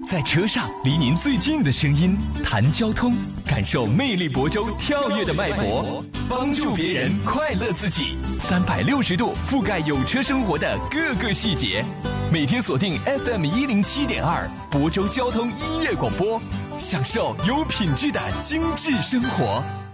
在车上离您最近的声音，谈交通，感受魅力亳州跳跃的脉搏，帮助别人，快乐自己，360度覆盖有车生活的各个细节。每天锁定 FM107.2亳州交通音乐广播，享受有品质的精致生活。